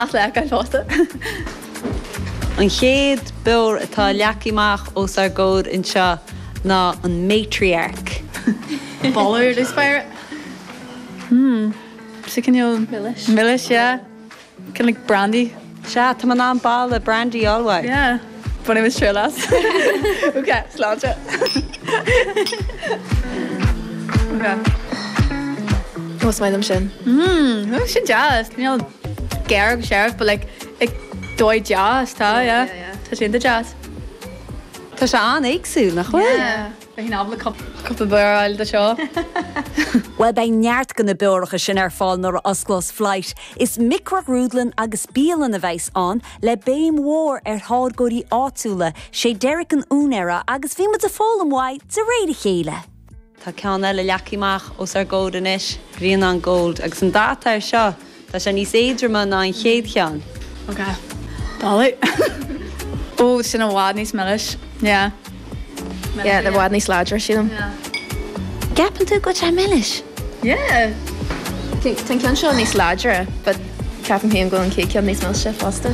Ach le gael fósta. An chéad beir atá leaciach os ar gód in seo ná an matriarch. Baller this fire. So can you Milish, yeah. Kind of like brandy. Se tá man an ball a brandy always. Yeah. But it was true last. Okay, sláinte. Okay. What's my them sin? No, sin jazz. Can you Garag sheriff, but like dói jazz, tá, yeah. Tá sin the jazz. Tá se an éagsú nach chuil? Yeah. Bhí nábla cup of bear the show. Well, bei neart gona beoracha sin ar fáil nar osclós flight, is micrach rúdlan agus bíalan a bheits an le béim mhór ar thód gorí áitiúla sé Derek an únera agus bhí mud a fólam mhaid sa réide chéile. Tá ceann eile leaciach os ar gód inis, Grian an gold, agus an dáta ar seo, tá sé níos éidirma ná an chéad ceann. Okay. Dolly. Oh, sin a wad níos Milish. Yeah. Yeah, the Wadney Sladger, she them. Yeah. Gapan tú go te milliis? Yeah. Think you show Nice Sladger, but Captain P and go and cake on Nice Mill Chef Foster.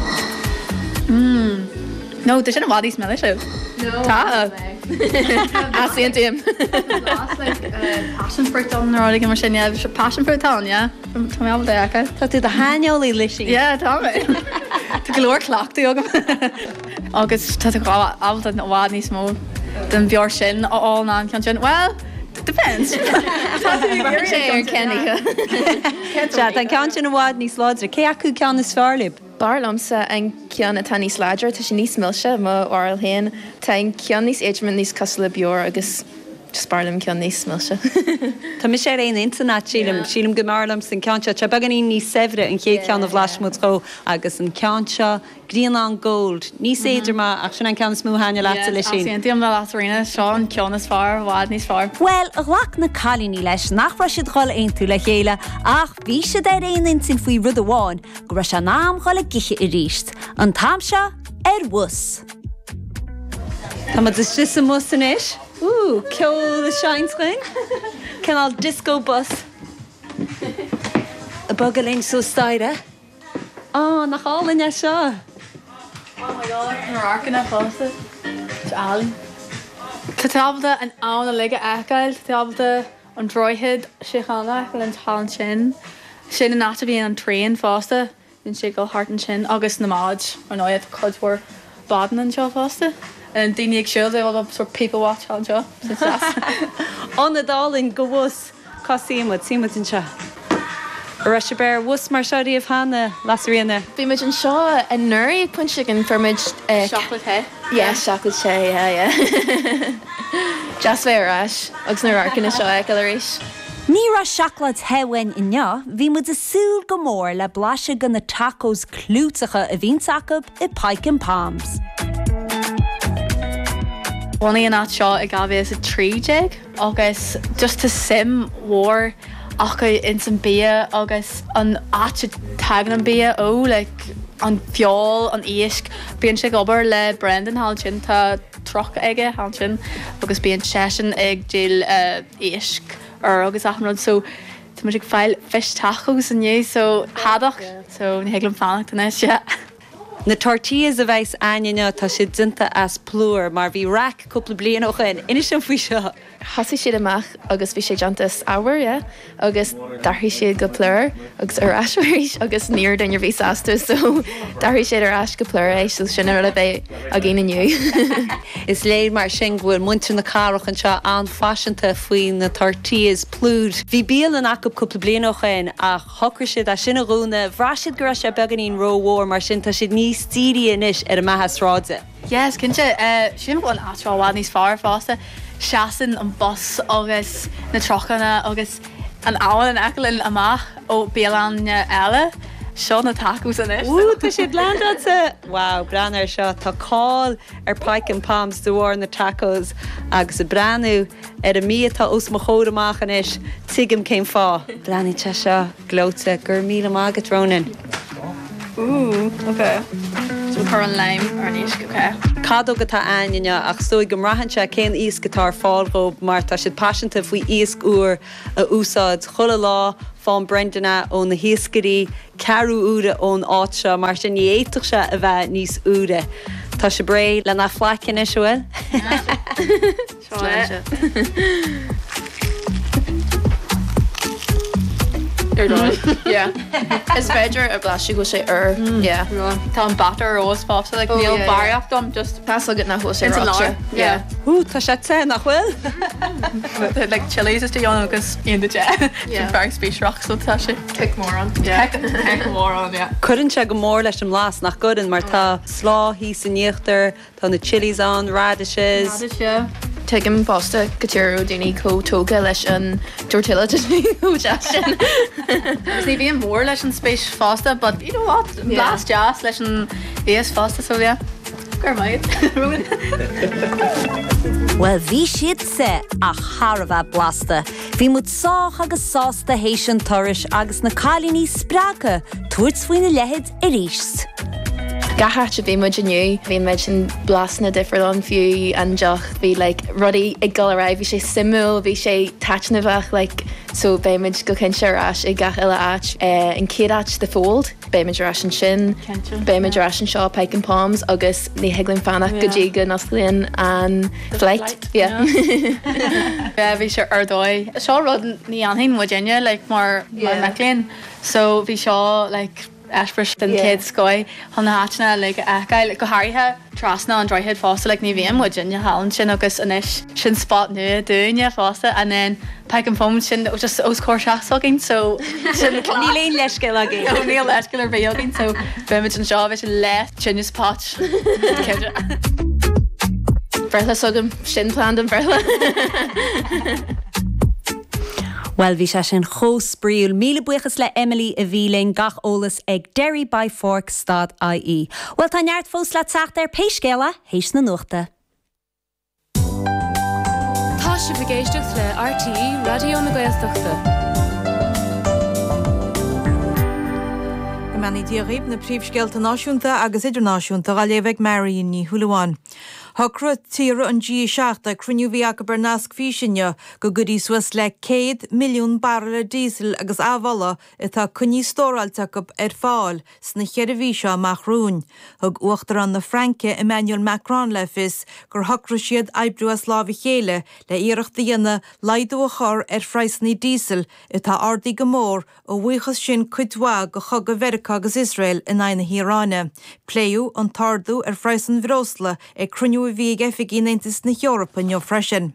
No, there's no wad níos Milish. No. Ta. I see him. Last like passion fruit on the rolling machine. Yeah, passion fruit on, yeah. From Tommy Day, okay. Tá tú de haneolaí lishi? Yeah, Tommy. The glory clock, the yoga. August, tá go alta na wad níos mó. Den bheor sin all nan can sin. Well, depends. Kenny. Se an ceann sin bhád níos láidir, cé acu ceann is fearlib? Barlamsa and Kiana Tani Sladger to Shanice Milsha, Ma Oral Hain, Tang Kianis Edgeman, these Custla Bior, Agus Sparlam Kianis Milsha. Tá mi sé réon internet sílim go marlam san ceanse, te bagan í níos sevre an chéad ceann a bhlaismúd go agus an ceanse Grian an gold. Níos éidirma ach sin an ceann smú haine leat lei sin. Yes, I'm the Latarina, Sean, Kionis far, wad níos far. Well, a lach na calíní leis nach ra siad choil ein tú le chéile, ach bhí siad ar aon sin faoi rud amháin, go ra se nám choil giche i ríist. An tam se wus. Tá ma dis just a mus in ish. Ooh, ceol the shine screen. Can all disco bus. A bugaling so staire. Oh, nach all in seo. Oh my god, we're arcing at Foster. It's Alan. Tá tabbalta an anna lige ecail, tá tabbalta an droihead Shechana and Talent Shin. Shin and not to be on train Foster. Then she go heart and chin. August na Madge. I know I have cuds for Baden and Joe Foster. And then you show they all up sort of people watch on Joe. On the darling go was costume with see in cha. Russia bear was mar shadi of Hannah Lasarina. Bimage and Shaw and Nuri punch chicken for Midge. Chocolate hay. Yeah, chocolate shay, yeah. Just very rash. Ugs na arkin a Shaw Ecalarish. Ní ra seaclaid hehain inne, bhí mud a súl go mór le blaise gan na tacos clútacha a bhín sacab I Pike and Palms. One in that shot I gave is a tree jig. August just to sim war ach in some beer August on atcha tagging and beer like on fiol on isk being shig over le Brendan Halchin ta truck egg Halchin August being session egg jail isk or August Ahmed so to magic file fish tacos and you so haddock so ni heglam fanak tonight yeah. Na tortillas a bheits aine tá si dinta as plúr mar bhí rack couple blian och in inis an fhui seo. Hasi siad amach agus bhí sé jantas hour, yeah. Agus darhí siad go plur agus ar ashairish agus near den your visa astu so darhí siad ar ash go plur so sin ar a bit again in you. Is léir mar sin bhfuil muintir na carach an seo an fashionanta faoin na tortillas plúd. Bhí bíal an acab couple blian och in a hocar siad a sin a rúna bhráisiad go raibh sé beganín ro war mar sin tá siad níos tíri inis ar a mahas ráide. Yes, kinse sin bhil atra bhád níos far fásta. Shasin an bus agus na trochana agus an áil an ecelin amach ó Bélan eile seo na tacos in is. Ooh, tá siad landata. Wow, bran ar seo tá cáil ar Pike and Palms do war na tacos agus a branú ar a míatá os mo chóir amach an is tigam céim fá. Brani te seo glóta gur míle mágat rónin. Ooh, okay. So chur an leim ar níos go cé. Cadó go tá aine ach stoi go mrahanse cén íscatar fáilgó mar tá siad passionanta faoi ísc úr a úsáid chola lá fáin Brendana ón na hiascarí cearú úra ón áitse mar sin éitoch se a bheith níos úra. Tá se bré le na flaicin is bhfuil? Yeah. Is beidir a blasú go sé yeah. Tá an batar os fásta le níl baraach dom just Pas agad nach sé It's an hour. Yeah. Tá sé te nach bhfuil? like chilies is Dion agus in the jet. Yeah. Bark speech rock so tá sé. kick mór an. Yeah. Heck more on, yeah. Curann se go mór leis an lás nach godan mar tá slá hí san níochttar, tá na chilies an, radishes. Yeah. Tuigim fásta gotíú daoine cótóga leis an tortilla sin. Is ní bhíon mór leis an spéis fásta, but you know what? Blast jazz leis an bhíos fásta so yeah. Gur maid. Well, bhí siad sé ach Tharbheith blasta. Bhí mud sách agus sásta hééis an tuairis agus na cáilíní sprácha tuairt faoine lehead a ríist. Gahat a bhí muid aniu, bhí muid sin blasna difriúil an fiú an deach bhí like rudí ag go ra, bhí sé simú, bhí sé tachna bheith like so bé muid go cin sé rás ag gach ile áit an céad de fold, bé muid rás an sin, bé muid rás an seo Pike and Palms agus ní heaglann fannach go dtí go nasclaíonn an flight. Yeah. Bhí sé ardóid. Seo rud ní anhain Virginia like mar Maclean. So bhí seo like Ashbrush den kid scoy on the hatchna like guy like go harithe trasna an dryhead fásta like ní bhíon Virginia Hallan sin agus inis sin spot nu dúine fásta and then Pike and Palms sin just os cóirseachsagin so sin Ní léon leisce agé. níl leiscail ar bhéagin so bheimiid an seo bheith sin le sin is pot. Bertha sugam sin planned an Bertha. Well, bhí sé sin chóspríúil míle buchas le Emily a bhíling gach ólas ag derrybyfork.ie. Well, tá neart fós le teacht ar péiscéile hééis na nuachta. Tá si bhgéisteach le RTE Radio na Gaeltachta. Go mbeanna díochaíb na príomhscéalta náisiúnta agus idirnáisiúnta a léibh Marion ní Thuilleáin. Tá crut tíre an G7 a cruniú bhí aca bar nasc físinne go gudí suas le 100 milliún barrel diesel agus ábhalla itá cuní stóráilte go ar fáil sna cheirihí seo amachrún. Thug uachtar an na Franke Emmanuel Macron le fis gur thocra siad eibbrú a slábhi chéile le iireachta dhéanana laidú a chur ar freisnaí diesel itá ardaí go mór ó bhuichas sin cuidhá go chug go Mheiriceá agus Israel in aina Híráine. Pléú an tardú ar freisan bhrósla ag cruniú bhí gefigí néantas na Eorpa neo freisin.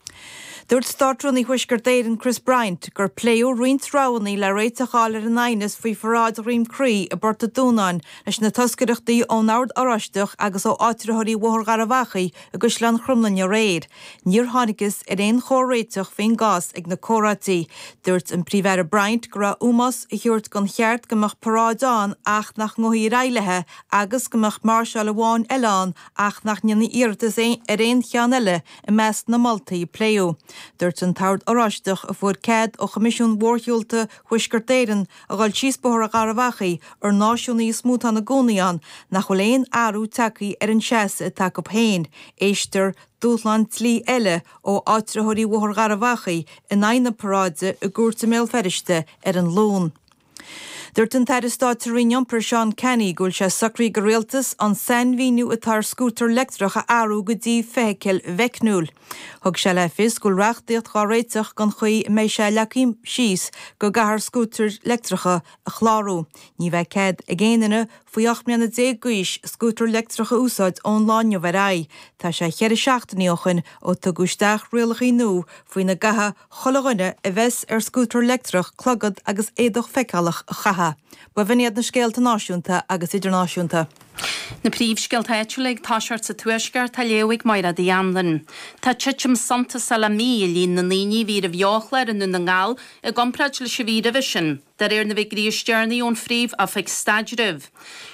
Dúirt startrúnaí huisgur déireann Chris Bryant gur pléú roint ráhannaí le réiteáil ar an ainas faoi forráid Rím Crí a Borta Dúnáin leis na toscaireachtaí ón áard áráisteach agus ó áitirethirí Mhór Garavachaí agus lean chrumlainn réir. Níor tháinicas ar éon chóréiteach féin gás ag na córátaí. Dúirt an príomhheire Bryant gur úmas i dúirt gon cheart gomach parádáin ach nach ngóí reilethe agus gomach Marshall Amháin Eán ach nach neanna iartas ar éon chean eile i meas na Maltaí pléú. Dúirt an tard áráisteach a bhfuair céad ó Comisiún Mhórtheolta huisgur déireann a gáil síosbóthar a Garavachaí ar náisiúnaí smúta na gcónaíán nach chfuil éon áú tacaí ar an seas a take op héin, éistear dúthlan tlí eile ó áitirethirí Mhór Garavachaí in aina paráide a gúirta méalferiste ar an lón. Dúirt an teiristá taríon per Sean Kenny gúil sé sacraí go réaltas an san víniu atá scútar leictreach a áú go dtí feiceil bheicnúil. Thug sé le fis gúil reachtaíocht gá réiteach gan chuí méid sé lecaím síos go gahar scútar leictreacha a chlárú. Ní bheith céad a ggéanaine faoi 8 mbliana 10 guis scútar leictreacha úsáid ón láinne bhará. Tá sé cheir seachtaíochan ó tá gúisteach rialachaí nó faoi na gatha cholaghine a bheits ar scútar leictreach clogad agus éadach feicalach a chaha. Ba bhíad na scéalta náisiúnta agus idirnáisiúnta. Na príomhscéalta éitiúlaigh táseart sa tuaisceart tá léigh mar a dhéanlan. Tá tiitim Santa Salamí líon na líní hí a bheochleir in na ngáil a gompraid le ví a visin, dar ar na bheith gríostearnaí ón phríomh a feich staidiribh.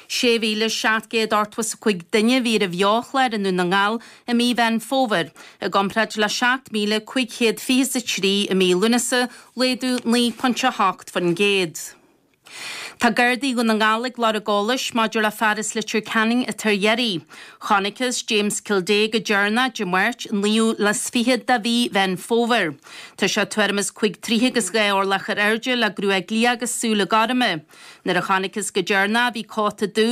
7,700 chuig duine hí a bheochleir in na ngáil a mí bhein fóver, a gompraid le 7,553 a mí lunasa léadú 9.8 fan géad. Tá Gardaí go na ngálaigh lá a gális maidir le fearas le Canning a Tarjeri. Chonachas James Kildé go Journa de Muirt an líú le sfihead Daví ven fóver. Tá se tuairmas chuig tríthegus ga orlach ar airde le grú ag lí agus súla garime. Nar a chonachas go Journa bhí cáta dú